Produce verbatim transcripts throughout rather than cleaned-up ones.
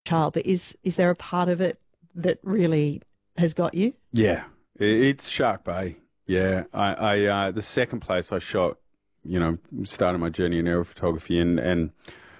child, but is is there a part of it that really has got you? Yeah, it's Shark Bay. Yeah, I, I uh, the second place I shot, you know, started my journey in aerial photography, and, and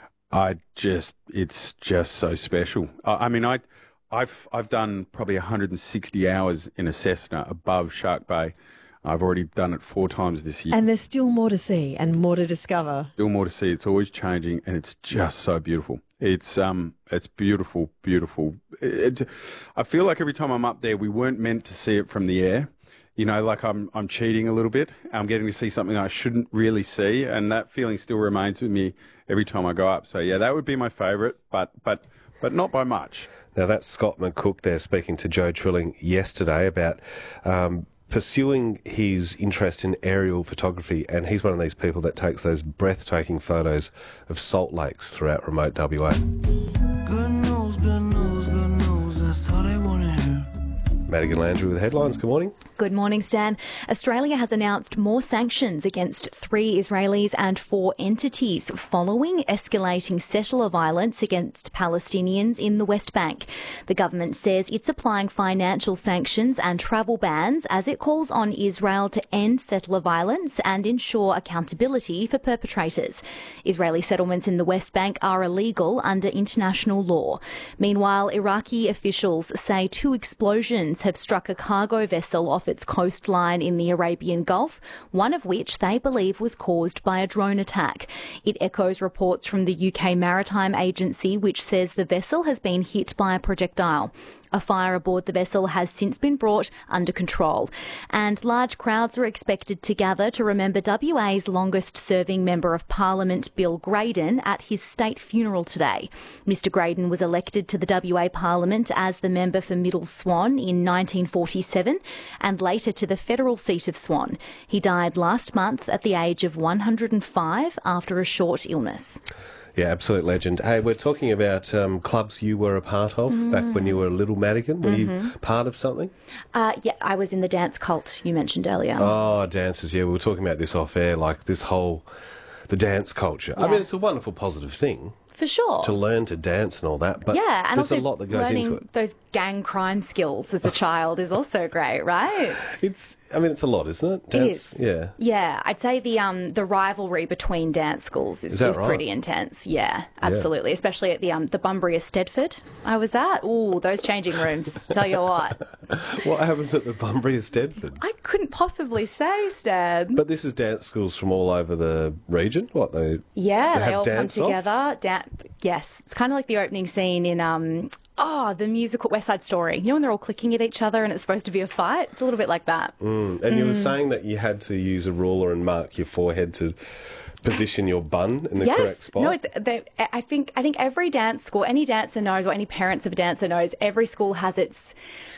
I just, it's just so special. I, I mean, I, I've I've done probably one hundred sixty hours in a Cessna above Shark Bay. I've already done it four times this year. And there's still more to see and more to discover. Still more to see. It's always changing, and it's just so beautiful. It's um, it's beautiful, beautiful. It, it, I feel like every time I'm up there, we weren't meant to see it from the air. You know, like I'm I'm cheating a little bit. I'm getting to see something I shouldn't really see, and that feeling still remains with me every time I go up. So yeah, that would be my favourite, but but but not by much. Now that's Scott McCook there speaking to Joe Trilling yesterday about um, pursuing his interest in aerial photography, and he's one of these people that takes those breathtaking photos of salt lakes throughout remote W A. Good news, good news, good news, that's all they want to hear. Madigan Landry with headlines. Good morning. Good morning, Stan. Australia has announced more sanctions against three Israelis and four entities following escalating settler violence against Palestinians in the West Bank. The government says it's applying financial sanctions and travel bans as it calls on Israel to end settler violence and ensure accountability for perpetrators. Israeli settlements in the West Bank are illegal under international law. Meanwhile, Iraqi officials say two explosions have struck a cargo vessel off its coastline in the Arabian Gulf, one of which they believe was caused by a drone attack. It echoes reports from the U K Maritime Agency, which says the vessel has been hit by a projectile. A fire aboard the vessel has since been brought under control. And large crowds are expected to gather to remember W A's longest-serving Member of Parliament, Bill Graydon, at his state funeral today. Mister Graydon was elected to the W A Parliament as the member for Middle Swan in nineteen forty-seven and later to the federal seat of Swan. He died last month at the age of one hundred five after a short illness. Yeah, absolute legend. Hey, we're talking about um, clubs you were a part of mm. back when you were a little Madigan. Were mm-hmm. you part of something? Uh, yeah, I was in the dance cult you mentioned earlier. Oh, dances, yeah. We were talking about this off air, like this whole, the dance culture. Yeah. I mean, it's a wonderful, positive thing. For sure. To learn to dance and all that. But yeah, and there's also a lot that goes learning into it. Those gang crime skills as a child is also great, right? It's, I mean, it's a lot, isn't it? Dance, it is. Yeah. Yeah, I'd say the um the rivalry between dance schools is, is, that is right? pretty intense. Yeah, absolutely. Yeah. Especially at the um the Bunbury of Stedford I was at. Ooh, those changing rooms. Tell you what. What happens at the Bunbury of Stedford? I couldn't possibly say, Stan. But this is dance schools from all over the region. What they? Yeah, they, they all come off? together. Da- yes, it's kind of like the opening scene in um. Oh, the musical West Side Story. You know when they're all clicking at each other and it's supposed to be a fight? It's a little bit like that. Mm. And mm. you were saying that you had to use a ruler and mark your forehead to position your bun in the yes. correct spot? No, it's. They, I think. I think every dance school, any dancer knows, or any parents of a dancer knows, every school has its.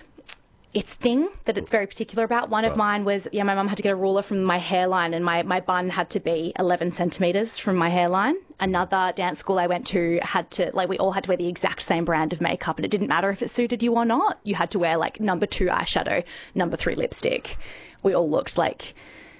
Its thing that it's very particular about. One of right. mine was, yeah, my mum had to get a ruler from my hairline and my, my bun had to be eleven centimetres from my hairline. Another dance school I went to had to, like, we all had to wear the exact same brand of makeup and it didn't matter if it suited you or not. You had to wear, like, number two eyeshadow, number three lipstick. We all looked like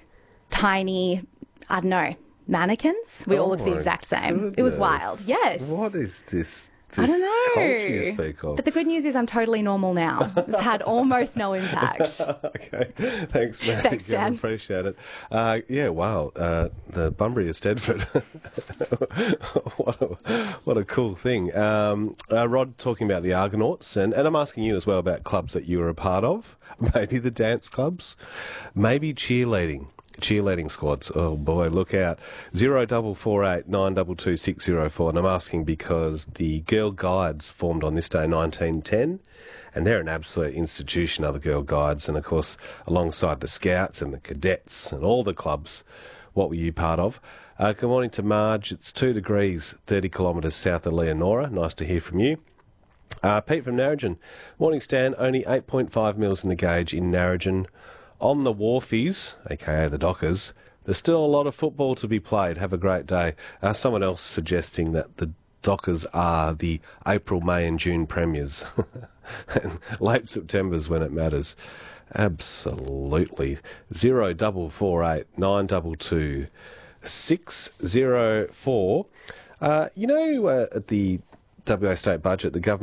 tiny, I don't know, mannequins. We oh all looked the exact same. Goodness. It was wild. Yes. What is this? I don't know. Culture you speak of. But the good news is I'm totally normal now. It's had almost no impact. Okay. Thanks, Matt. Thanks, Dan. I appreciate it. Uh, yeah, wow. Uh, the Bunbury of Stedford. what, a, what a cool thing. Um, uh, Rod, talking about the Argonauts, and, and I'm asking you as well about clubs that you were a part of. Maybe the dance clubs. Maybe cheerleading. Cheerleading squads. Oh boy, look out. Zero double four eight nine double two six zero four. And I'm asking because the Girl Guides formed on this day, nineteen ten, and they're an absolute institution, are the Girl Guides. And of course, alongside the Scouts and the Cadets and all the clubs, what were you part of? Uh, good morning to Marge. It's two degrees, thirty kilometres south of Leonora. Nice to hear from you. Uh, Pete from Narrogin. Morning, Stan. Only eight point five mils in the gauge in Narrogin. On the wharfies, aka the Dockers, there's still a lot of football to be played. Have a great day. Uh, someone else suggesting that the Dockers are the April, May and June premiers. And late September's when it matters. Absolutely. Zero double four eight nine double two six zero four. Uh, you know, uh, at the W A state budget, the government